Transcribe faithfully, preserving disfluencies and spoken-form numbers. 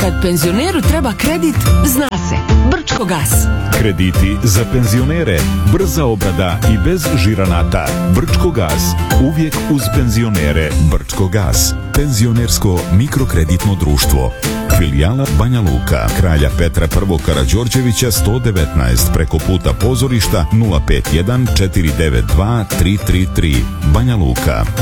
Kad penzioneru treba kredit, zna se. Brčko gas. Krediti za penzionere, brza obrada i bez žiranata. Brčko gas, uvijek uz penzionere. Brčko gas, penzionersko mikrokreditno društvo. Filijala Banja Luka, Kralja Petra I. Karađorđevića sto devetnaest, preko puta pozorišta nula pet jedan četiri devet dva tri tri tri. Banja Luka.